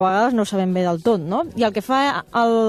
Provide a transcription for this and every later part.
a vegades no sabem bé del tot, no? I el que fa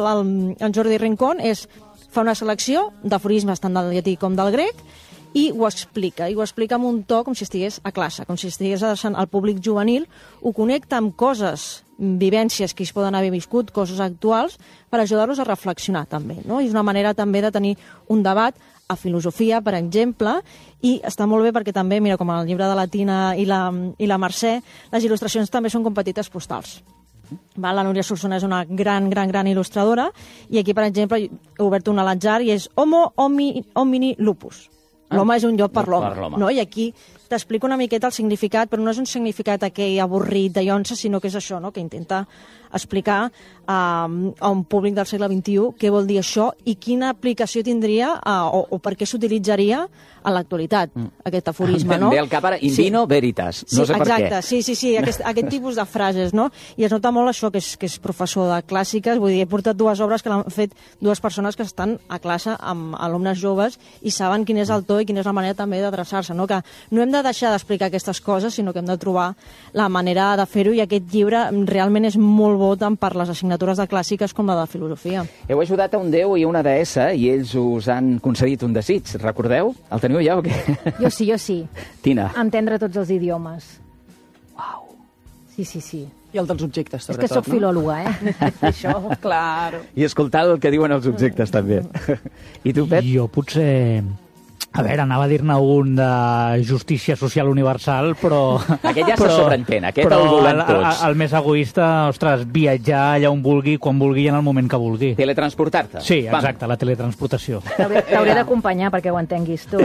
en Jordi Rincón és fa una selecció d'aforismes tant del llatí com del grec i ho explica amb un to com si estigués a classe, com si estigués adreçant al públic juvenil, ho connecta amb coses, vivències que es poden haver viscut, coses actuals, per ajudar-los a reflexionar també, no? I és una manera també de tenir un debat a filosofia, per exemple, i està molt bé perquè també, mira, com el llibre de la Tina i la Mercè, les il·lustracions també són com petites postals. La Núria Solsona és una gran il·lustradora i aquí, per exemple, he obert una a l'atzar i és Homo homini lupus. L'home és un llop per l'home, no? I aquí t'explico una miqueta el significat, però no és un significat aquell avorrit de llonça, sinó que és això, no? Que intenta explicar a un públic del segle XXI què vol dir això i quina aplicació tindria o per què s'utilitzaria a l'actualitat, aquest aforisme, no? Ve al cap ara, in vino veritas, no sé per què. Exacte, sí, aquest tipus de frases, no? I es nota molt això que és professor de clàssiques, vull dir, he portat dues obres que l'han fet dues persones que estan a classe amb alumnes joves i saben quin és el to i quina és la manera també d'adreçar-se, no? Que no hem de deixar d'explicar aquestes coses, sinó que hem de trobar la manera de fer-ho i aquest llibre realment és molt bo tant per les assignatures de clàssiques com la de filosofia. Heu ajudat a un déu i a una deessa i ells us han concedit un desig, recordeu? El teniu ja o què? Jo sí. Tina. Entendre tots els idiomes. Uau. Sí. I el dels objectes, sobretot, és que sóc filòloga, Això. Claro. I escoltar el que diuen els objectes, també. I tu, Pep? Jo potser... A veure, anava a dir-ne un de justícia social universal, però... Aquest ja se sobreentén, aquest el volem tots. El més egoista, ostres, viatjar allà on vulgui, quan vulgui i en el moment que vulgui. Teletransportar-te. Sí, exacte, la teletransportació. T'hauré d'acompanyar perquè ho entenguis tu.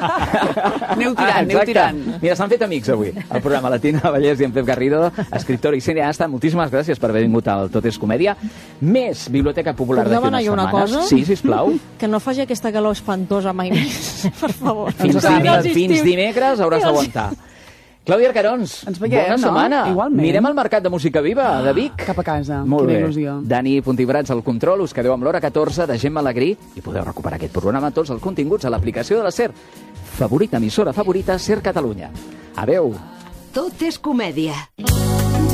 Aneu tirant. Mira, s'han fet amics avui. El programa La Tina Vallès i en Pep Garrido, escriptor i cineasta. Moltíssimes gràcies per haver vingut al Tot és Comèdia. Més Biblioteca Popular d'aquí unes setmanes. Una cosa? Sí, sisplau. Que no faci aquesta calor espantosa mai més. Per favor. Fins dimecres hauràs d'aguantar. Clàudia Arcarons, ens veiem, bona setmana. Igualment. Mirem al Mercat de Música Viva de Vic. Cap a casa. Molt Quina bé. il·lusió. Dani Puntibrats al control, us quedeu amb l'hora 14 de Gemma Alegrí i podeu recuperar aquest programa, tots els continguts a l'aplicació de la SER. Favorita, emissora favorita, SER Catalunya. Adeu. Tot és comèdia.